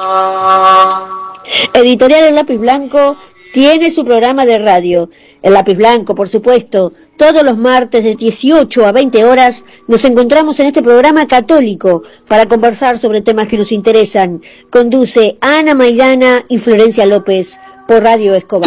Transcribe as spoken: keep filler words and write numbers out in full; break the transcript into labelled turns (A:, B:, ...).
A: Editorial El Lápiz Blanco tiene su programa de radio. El Lápiz Blanco, por supuesto, todos los martes de dieciocho a veinte horas nos encontramos en este programa católico para conversar sobre temas que nos interesan. Conduce Ana Maidana y Florencia López por Radio Escobar.